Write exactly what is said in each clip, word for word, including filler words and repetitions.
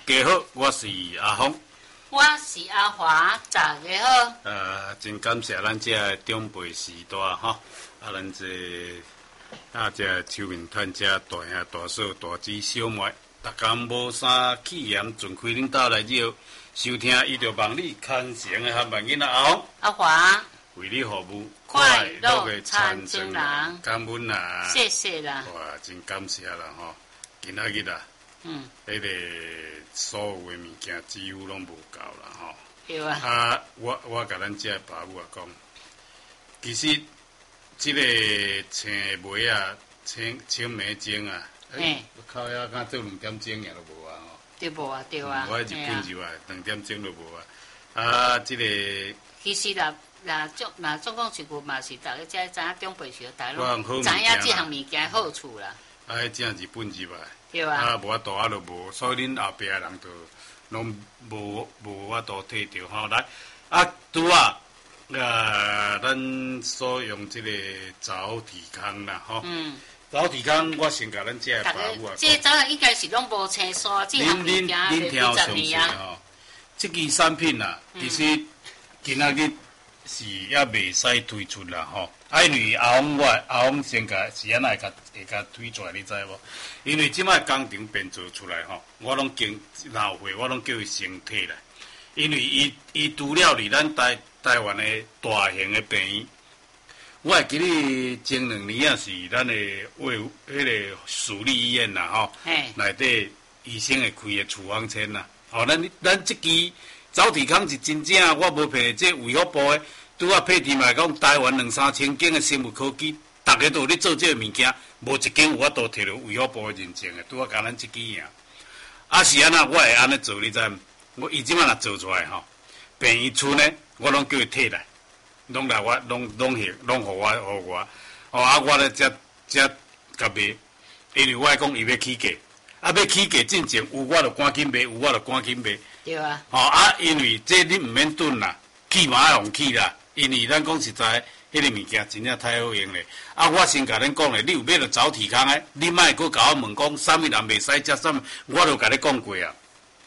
家好，我是阿峰。 我是阿华，大家好。 呃，真感谢咱这长辈时代吼，啊，咱这啊这手面摊这大兄大嫂大姊小妹，逐工无啥气焰，尽开恁兜来绕收听，伊就望你虔诚的汉万囡仔阿峰。 阿华， 为你服务， 快乐的参政人， 感恩啦， 谢谢啦。 哇，真感谢啦吼，今仔日啊。 嗯， 迄个所有的物件几乎拢无够啦吼。 对啊。 啊，我我甲咱遮爸母啊讲，其实即个青梅啊、青青梅精啊， 哎， 靠遐敢做两点钟也都无啊吼。 对无啊，对啊。 我日本就啊，两点钟都无啊。啊，即个其实啦，啦总啦总共一句嘛是，逐个遮知影长辈时，大家拢知影即项物件好处啦。 啊，迄正日本入来。 对啊， 啊，无法度啊，就无，所以恁后壁的人就拢无无法度摕着吼。来，啊，拄啊，呃，咱所用即个早提康啦，吼。嗯。早提康，我先甲咱遮爸母啊。 这早应该是拢无青山，这项物件恁听有详细吼。即支产品啊，其实今仔日是也未使推出啦，吼。啊，因为阿翁我阿翁先甲是安那会甲会甲推出来，你知无？因为即摆工厂变做出来吼，我拢经闹会，我拢叫伊先退来。因为伊伊除了伫咱台台湾的大型的病院，我会记得前两年啊是咱的卫迄个私立医院啦吼，内底医生会开的处方签啦。吼，咱咱即支早提康是真正我无骗，即卫福部的。拄啊，配题嘛讲，台湾两三千间的生物科技，逐个都有咧做这个物件，无一间有法度摕到卫福部的认证的，拄啊，甲咱即支尔。啊是安那，我会安尼做，你知？我伊即摆若做出来吼，病院村呢，我拢叫伊摕来，拢来我，拢拢许，拢互我，互我，哦啊，我咧才才甲卖，因为我讲伊要起价，啊要起价进前有我就赶紧卖，有我就赶紧卖。 对啊。哦啊，因为这你毋免等啦，起嘛要用起啦。因为咱讲实在，迄个物件真正太好用咧。啊，我先甲恁讲咧，你有买着早提康诶，你莫搁甲我问讲，啥物人袂使食啥物，我都甲你讲过啊。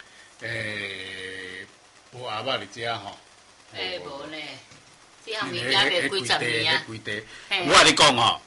诶，无阿捌伫遮吼。 诶，无呢，这项物件袂几十年啊。 我甲你讲吼，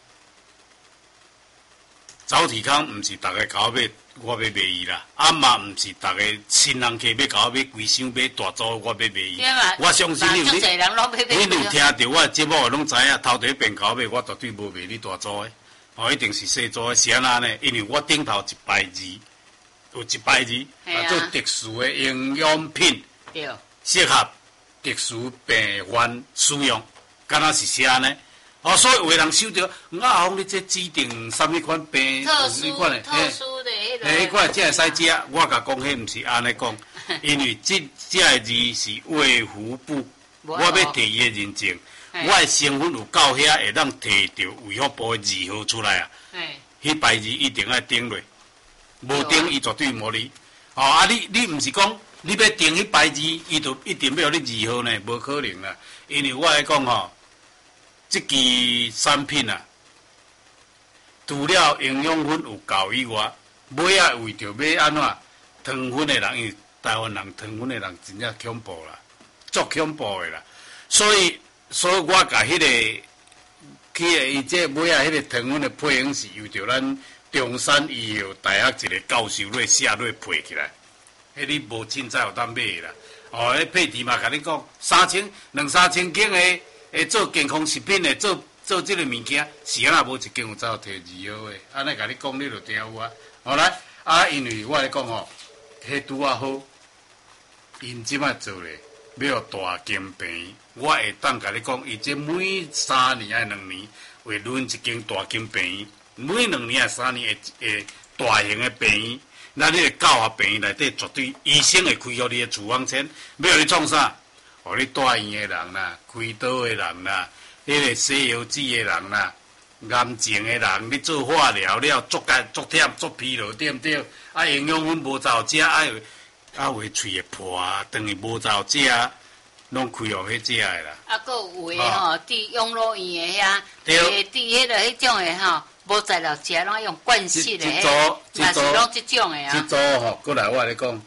早提康毋是逐个甲我买。我要卖伊啦，啊嘛毋是逐个新人客要甲我买规箱买大组，我要卖伊。我相信你，你你有听到我节目拢知影，头第一遍甲我买，我绝对无卖你大组的，哦，一定是细组的。是安那呢？因为我顶头一排字，有一排字，啊做特殊的营养品，适合特殊病患使用，敢若是写呢？哦，所以有个人收到，我阿公你这指定什么款病， 特殊的特殊的迄个， 迄款才会使食。我甲讲，迄毋是安尼讲，因为这这个字是卫福部，我要摕伊的认证，我的身份有到遐，会当摕到卫福部的字号出来啊。迄牌字一定要顶落，无顶伊绝对无理。哦啊，你你毋是讲你要顶迄牌字，伊就一定要有你字号呢？无可能啦，因为我来讲吼。这支产品啊，除了营养分有够以外，尾啊为着要安怎糖分的人，因为台湾人糖分的人真正恐怖啦，足恐怖的啦。所以，所以我甲迄、那个去个伊这尾啊，迄个糖分的配方是由着咱中山医药大学一个教授咧写咧配起来，迄你无凊彩有当买的啦。哦，迄配题嘛，甲你讲三千两三千斤的。诶，做健康食品诶，做做即个物件，是安那无一间有走摕字号诶，安尼甲你讲，你就听有啊。好来，啊，因为我来讲吼，迄拄啊好，因即摆做咧，要大间病，我会当甲你讲，伊即每三年还两年会轮一间大间病院，每两年还三年会会大型诶病院，那你个教学病院内底绝对医生会开互你诶处方签，要你创啥？互你大院的人啦，开刀的人啦，迄、那个西药子的人啦，癌症的人，你做化疗了，足干足忝足疲劳，对毋对？啊，营养分无够食，啊啊，话喙会破啊，等于无够食，拢开互迄食的啦。啊， 佫有诶吼，伫养老院诶遐，诶，伫迄个迄种诶吼，无材料食，拢用惯性诶，嘛是拢即种诶啊。 即组吼，过来我来讲。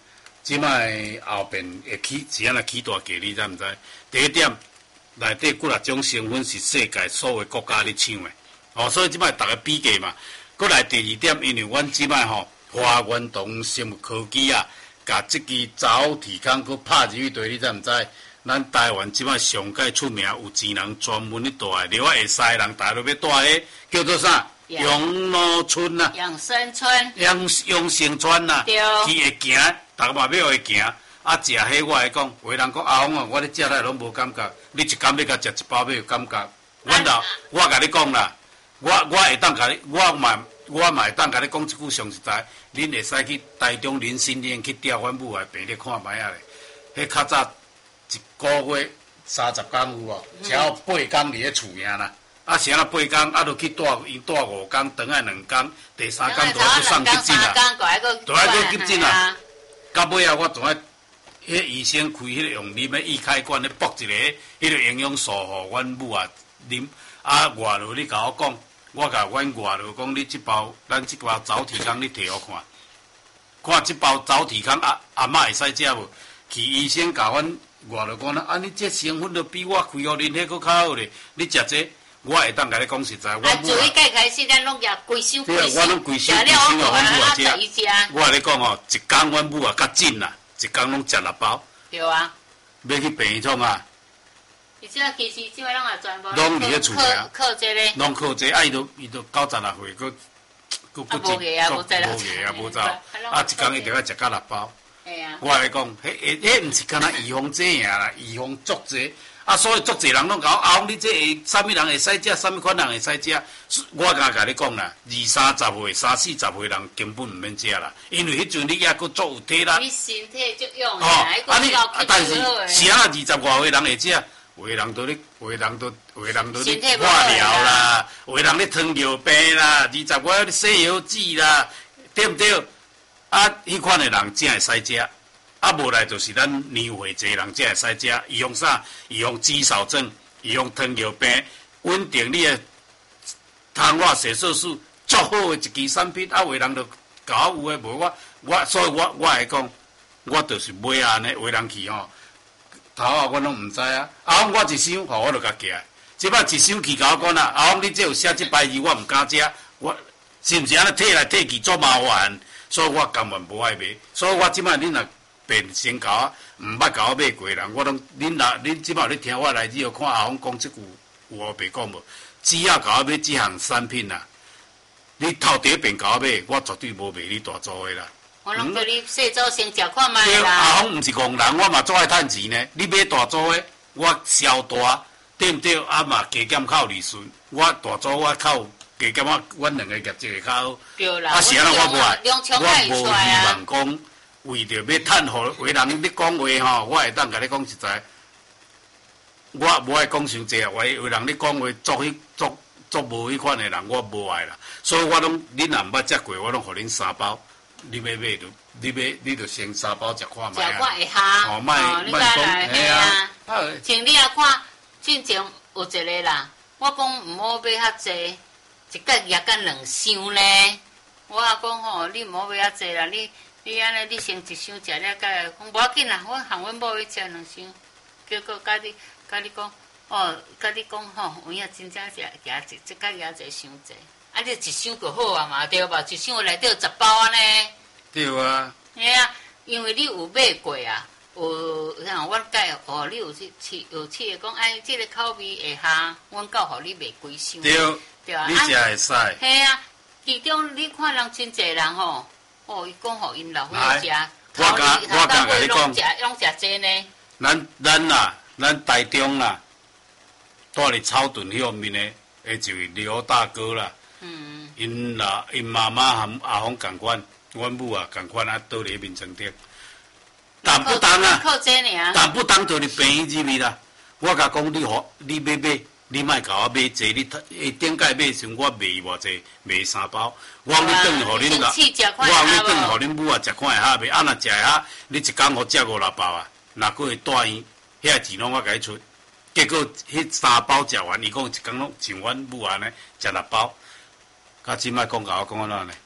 即摆后边会起是安尼起大价，你知毋知？第一点，内底几若种成分是世界所有国家咧抢的，哦，所以即摆逐个比价嘛。过来第二点，因为阮即摆吼华源堂生物科技啊，甲即支早提康去拍入去对，你知毋知？咱台湾即摆上界出名，有钱人专门咧带的，另外会使的人大陆要带的，叫做啥？养老村呐， 养生村， 养养生村呐， 对， 伊会行，逐个嘛要会行。啊，食迄我会讲，有人讲阿翁啊，我咧食来拢无感觉，你一工要甲食一包要有感觉。阮老，我甲你讲啦，我我会当甲你，我嘛我嘛会当甲你讲一句上实在，恁会使去台中林心院去调阮母的病咧看卖啊咧。迄较早一个月三十工有无？只要八工伫咧厝尔啦。啊，是安那八工，啊，著去住伊住五工，等下两工，第三工就要去送急诊啦。就爱去急诊啦。到尾啊，我仲爱，迄医生开迄个用啉的易开罐咧剥一个，迄个营养素互阮母啊啉。啊，外头你甲我讲，我甲阮外头讲，你即包，咱即包早体康你摕互看，看即包早体康阿阿嬷会使食无？去医生甲阮外头讲啦，啊，你这成分都比我开互恁迄个较好咧，你食这。我会当甲你讲实在，我啊，自伊介开始，咱拢食规箱规箱， 我拢规箱规箱啊，阮母啊食。 我甲你讲哦，一工阮母啊较紧啦，一工拢食六包。 对啊。 要去病院创啊。 伊即个其实即摆拢也全部拢伫咧厝啊。靠这咧。 拢靠这，啊伊都伊都九十六岁，佫佫佫无个啊，无在啦。 无个啊，无走。啊，一工伊着要食到六包。 系啊。 我来讲，迄迄迄毋是干那预防这样啦，预防足济。啊，所以足侪人拢讲，啊，你这会，啥物人会使食，啥物款人会使食。我敢甲你讲啦，二三十岁、三四十岁人根本毋免食啦，因为迄阵你抑佫足有体力。 你身体足用哦，啊你，啊但是是啊，二十外岁人会食，有的人都咧，有的人都，有的人都咧化疗啦，有的人咧糖尿病啦，二十外咧西药剂啦，对毋对？啊，迄款的人才会使食。啊，无来就是咱年岁侪人才会使食，预防啥？预防肌少症，预防糖尿病，稳定你的糖化血色素，足好的一支产品。啊，有的人就搞有诶无我，我所以我我会讲，我就是买安尼，有人去吼，头啊我拢毋知啊。啊，我一箱，吼我就甲寄来。即摆一箱去甲我讲啦，啊，你这有写即排字，我毋敢食，我是毋是安尼摕来摕去做麻烦？所以我根本无爱买。所以我即摆恁若变先甲我，毋捌甲我买过人，我拢恁若恁即摆咧听我来只有看阿峰讲即句，有无白讲无？只要甲我买即项产品啊，你头第一遍甲我买，我绝对无卖你大组的啦。 我拢叫你细组先食看卖啦。 阿峰毋是戆人，我嘛做爱趁钱呢。你买大组的，我销大，对毋对？啊嘛加减靠利润，我大组我靠加减我，阮两个业绩会较好。 对啦， 啊是安尼我无爱， 我无希望讲。为着要趁互为人你讲话吼，我会当甲你讲实在，我无爱讲伤济啊。为为人你讲话做迄做做无迄款的人，我无爱啦。所以我拢恁若毋捌食过，我拢互恁三包。你要买就你买，你就先三包食看卖啊。 食看会下。 哦，卖卖讲嘿啊。 像你啊看，之前有一个啦，我讲毋好买遐济，一个月干两箱咧。我啊讲吼，你毋好买遐济啦，你。你安尼，你先一箱食了，甲讲无要紧啦。我含阮某去食两箱，结果甲你甲你讲，哦，甲你讲吼，有影真正是夹一，即个夹一伤济。啊，你一箱就好啊嘛，对吧？一箱内底有十包安尼。 对啊。 嘿啊，因为你有买过啊，有像阮介哦，你有去试有试讲，哎，即个口味会下，阮够互你卖几箱。 对。对啊。你食会使。 嘿啊，其中你看人真济人吼。哦，伊讲互因老伙食， 我甲我甲甲你讲， 拢食济呢。 咱咱啦，咱台中啦，住伫草屯迄方面的，诶，就是刘大哥啦。嗯。因啦，因妈妈含阿峰共款，阮母啊共款啊，倒伫面床顶。但不当啊， 靠这尔。 但不当就伫病院入面啦。我甲讲，你互你买买。你莫甲我买济，你下顶届买时，我卖偌济，卖三包。我讲你转互恁啦，我讲你转互恁母啊，食看会下袂？啊，若食会下，你一工互食五六包啊，若佫会住院，遐钱拢我甲伊出。结果迄三包食完，伊讲一工拢像阮母安尼食六包。甲即摆讲甲我讲安怎呢？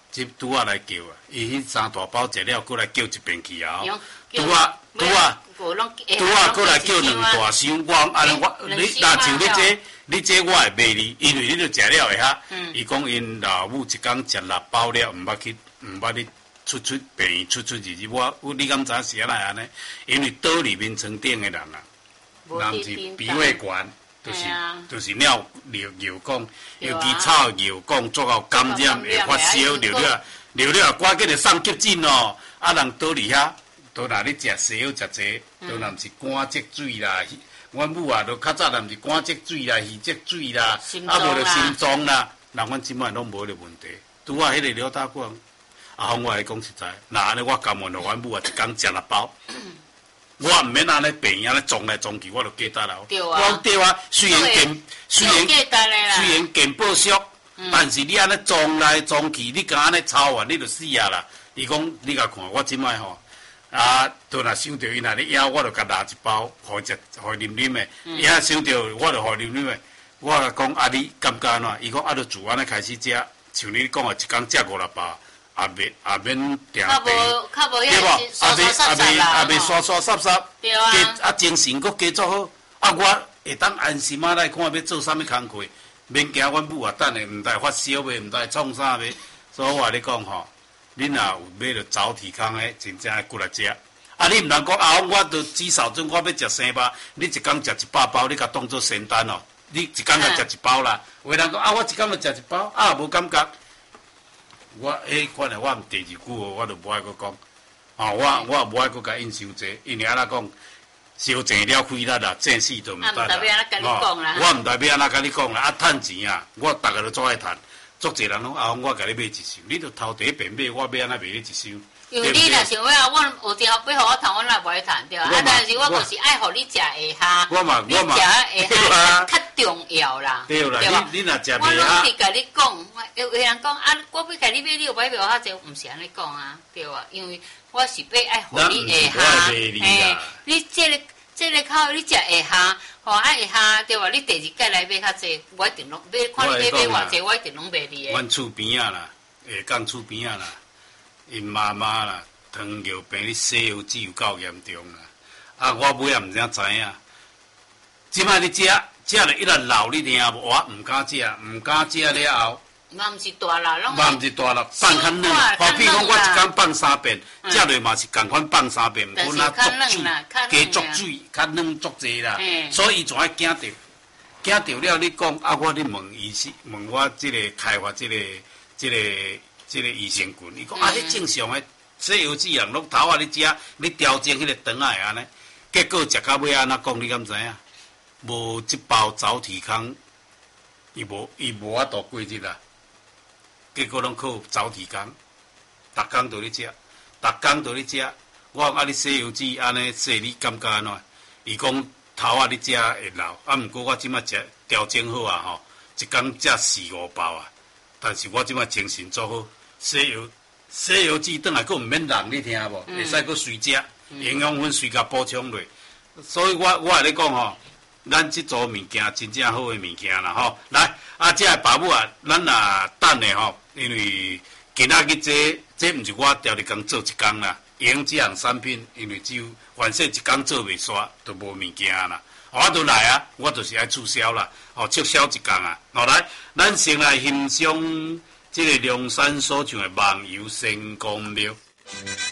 即拄仔来叫啊，伊迄三大包食了，过来叫一遍去啊。拄拄仔拄仔拄仔过来叫两大箱，我安尼我你若像你这你这我会卖你，因为你都食了会哈。伊讲因老母一工食六包了，毋捌去毋捌你出出病出出入入，我我你敢知是安尼安尼？因为岛里面床顶的人啊，人是鼻胃管。就是就是尿尿尿管，尤其草尿管做到感染会发烧，流了流了，赶紧就送急诊哦。啊，人倒伫遐，都若你食西药食济，都若毋是肝积水啦。阮母啊，都较早若毋是肝积水啦、肺积水啦，啊无就心脏啦。人阮即摆拢无咧问题。拄啊，迄个刘大官，啊，我来讲实在，若安尼我甘愿互阮母啊，一工食六包。我毋免安尼病安尼撞来撞去，我就加得了。 对啊， 我对啊，虽然健虽然虽然健保俗，嗯、但是你安尼撞来撞去，你敢安尼操完，你就死啊啦！伊讲你甲看，我即摆吼啊，都若想到伊若咧枵，我就甲拿一包，互食，互啉啉的。伊啊、嗯、想到，我就互啉啉的。我讲啊，你感觉安怎？伊讲啊，就自安尼开始食，像你讲的，一工食五六包。也免也免定病，对无？也袂也袂也袂刷刷刷刷，加啊精神阁加足好。啊，我会当安心啊来看要做啥物工课，免惊阮母啊等下毋知发烧袂，毋知创啥袂。所以我咧讲吼，恁若有买着早体康诶，真正爱过来食。啊，你毋通讲啊，我着至少阵我要食生包，你一工食一百包，你甲当做仙丹哦。你一工甲食一包啦，有人讲啊，我一工就食一包，啊无感觉。我迄款诶，我毋第二句哦，我就无爱阁讲。哦，我我无爱阁甲因伤济，因为安怎讲，烧钱了开力啦，正死就毋得啦。哦，我毋代表安怎甲你讲啦，啊，趁钱啊，我逐个都做爱趁。足侪人拢啊，我甲你买一箱，你着头第一遍买，我要安怎卖你一箱？ 因为你若想要啊，我有阵要互我趁，我若无爱趁对啊。啊，但是我就是爱互你食下下， 我嘛我嘛， 你食下较重要啦。 对啦，你你若食下下， 我拢是甲你讲，有有人讲啊，我要甲你买，你有买袂较济，毋是安尼讲啊，对啊，因为我是要爱互你下下，诶，你这个这个口你食下下，吼啊下下对吧？你第二届来买较济，我一定拢买，看你要买偌济，我一定拢买你诶。 阮厝边啊啦，下港厝边啊啦。因妈妈啦，糖尿病咧西药脂有够严重啦。啊，我尾也毋知影知影。即摆你食，食了一直老，你听无？我毋敢食，毋敢食了后。 嘛毋是大啦，拢。 嘛毋是大啦，放较软。好比讲，我一工放三遍，食落嘛是共款放三遍，毋过那足水，加足水，较软足济啦。所以伊就爱惊着，惊着了。你讲啊，我咧问医师，问我即个开发即个即个。即个益生菌，伊讲啊，迄正常诶，西药脂人拢头啊，你食，你调整迄个肠啊，安尼，结果食到尾安怎讲？你敢知影？无即包早体康，伊无伊无法度过日啦。结果拢靠早体康，逐工都咧食，逐工都咧食。我讲啊，你西药脂安尼说，你感觉安怎？伊讲头啊，你食会老，啊，毋过我即摆食调整好啊，吼，一工食四五包啊。但是我即摆精神做好。西药西药剂转来，佫毋免人，你听无？会使佫随食，营养分随甲补充落。所以我我会咧讲吼，咱即组物件真正好诶物件啦吼。来，啊，这爸母啊，咱若等诶吼，因为今仔日这这毋是我调日工做一工啦，用这项产品，因为只有反正一工做袂煞，就无物件啦。我都来啊，我就是爱促销啦，哦，促销一工啊。好来，咱先来欣赏。这个梁山所唱的《梦游仙公庙》。